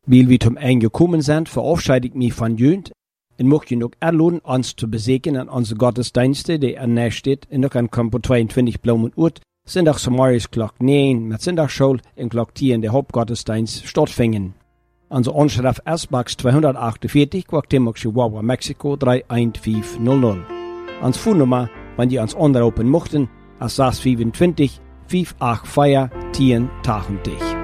Weil wir zum Ende gekommen sind, verabschiede ich mich von Jönt und möchte noch einladen, uns zu besegnen an unsere Gottesdienste, die an nächsten steht, in der Kampo 22 Blumenurt, Sonntag Samarisch Glock 9, mit Sonntagsschule in Glock 10 der Hauptgottesdienst stattfinden. Unsere Anschrift S-Box 248, Guatemala, Chihuahua, Mexiko 31500. Unsere Phonennummer, wenn ihr uns anrufen möchten, ist 625 584 1080.